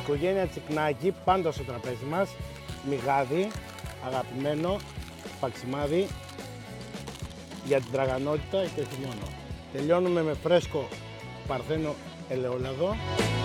οικογένεια Τσικνάκη πάντα στο τραπέζι μας. Μυγάδι, αγαπημένο, παξιμάδι για την τραγανότητα και όχι μόνο. Τελειώνουμε με φρέσκο παρθένο ελαιόλαδο.